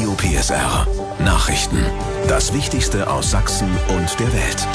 Radio PSR. Nachrichten. Das Wichtigste aus Sachsen und der Welt.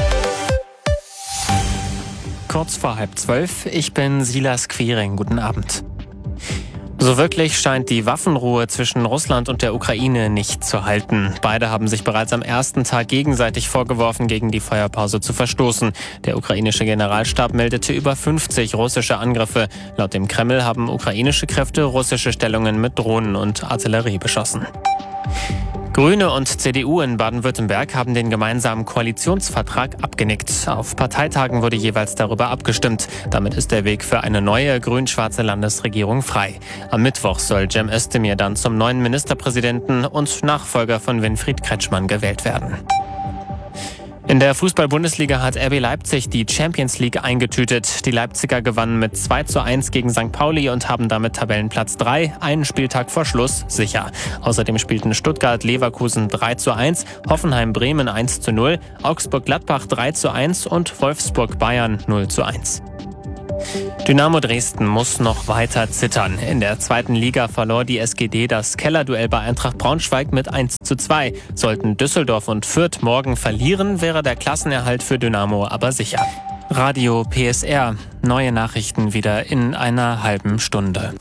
Kurz vor 11:30, ich bin Silas Quiring. Guten Abend. So wirklich scheint die Waffenruhe zwischen Russland und der Ukraine nicht zu halten. Beide haben sich bereits am ersten Tag gegenseitig vorgeworfen, gegen die Feuerpause zu verstoßen. Der ukrainische Generalstab meldete über 50 russische Angriffe. Laut dem Kreml haben ukrainische Kräfte russische Stellungen mit Drohnen und Artillerie beschossen. Grüne und CDU in Baden-Württemberg haben den gemeinsamen Koalitionsvertrag abgenickt. Auf Parteitagen wurde jeweils darüber abgestimmt. Damit ist der Weg für eine neue grün-schwarze Landesregierung frei. Am Mittwoch soll Cem Özdemir dann zum neuen Ministerpräsidenten und Nachfolger von Winfried Kretschmann gewählt werden. In der Fußball-Bundesliga hat RB Leipzig die Champions League eingetütet. Die Leipziger gewannen mit 2:1 gegen St. Pauli und haben damit Tabellenplatz 3, einen Spieltag vor Schluss, sicher. Außerdem spielten Stuttgart-Leverkusen 3:1, Hoffenheim-Bremen 1:0, Augsburg-Gladbach 3:1 und Wolfsburg-Bayern 0:1. Dynamo Dresden muss noch weiter zittern. In der zweiten Liga verlor die SGD das Kellerduell bei Eintracht Braunschweig mit 1:2. Sollten Düsseldorf und Fürth morgen verlieren, wäre der Klassenerhalt für Dynamo aber sicher. Radio PSR. Neue Nachrichten wieder in einer halben Stunde.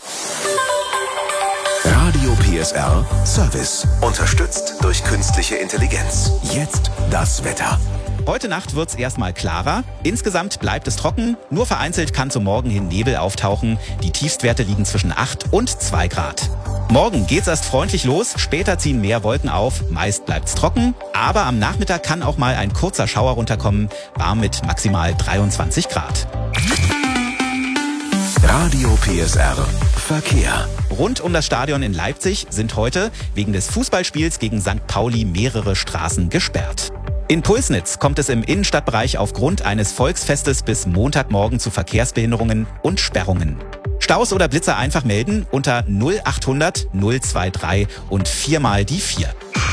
Radio PSR Service. Unterstützt durch künstliche Intelligenz. Jetzt das Wetter. Heute Nacht wird's erstmal klarer. Insgesamt bleibt es trocken. Nur vereinzelt kann zum Morgen hin Nebel auftauchen. Die Tiefstwerte liegen zwischen 8 und 2 Grad. Morgen geht's erst freundlich los. Später ziehen mehr Wolken auf. Meist bleibt's trocken. Aber am Nachmittag kann auch mal ein kurzer Schauer runterkommen. Warm mit maximal 23 Grad. Radio PSR Verkehr. Rund um das Stadion in Leipzig sind heute wegen des Fußballspiels gegen St. Pauli mehrere Straßen gesperrt. In Pulsnitz kommt es im Innenstadtbereich aufgrund eines Volksfestes bis Montagmorgen zu Verkehrsbehinderungen und Sperrungen. Staus oder Blitzer einfach melden unter 0800 023 und 4 mal die 4.